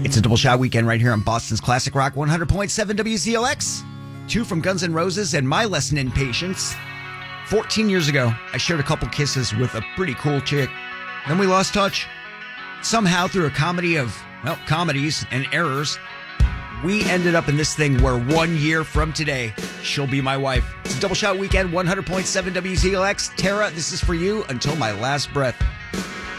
It's a double shot weekend right here on Boston's Classic Rock 100.7 WZLX. 2 from Guns N' Roses and My Lesson in Patience. 14 years ago, I shared a couple kisses with a pretty cool chick. Then we lost touch. Somehow, through a comedy of, comedies and errors, we ended up in this thing where 1 year from today, she'll be my wife. It's a double shot weekend, 100.7 WZLX. Tara, this is for you until my last breath.